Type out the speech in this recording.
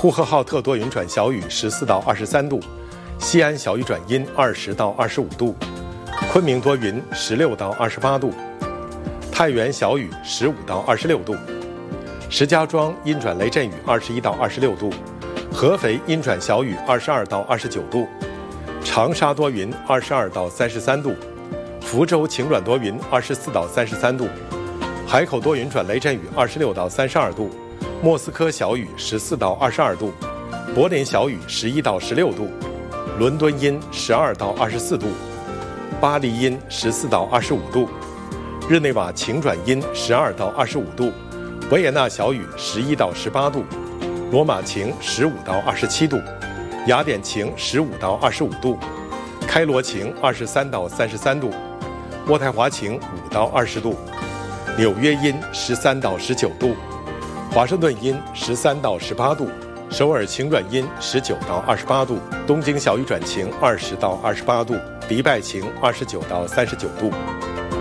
呼和浩特多云转小雨14到23度，西安小雨转阴20到25度，昆明多云16到28度，太原小雨15到26度，石家庄阴转雷阵雨21到26度，合肥阴转小雨22到29度，长沙多云22到33度，福州晴转多云24到33度，海口多云转雷阵雨26到32度，莫斯科小雨14到22度，柏林小雨11到16度，伦敦阴12到24度，巴黎阴14到25度，日内瓦晴转阴12到25度，维也纳小雨11到18度，罗马晴15到27度，雅典晴15到25度，开罗晴23到33度，渥太华晴5到20度，纽约阴13到19度，华盛顿阴13到18度，首尔晴转阴19到28度，东京小雨转晴20到28度，迪拜晴29到39度。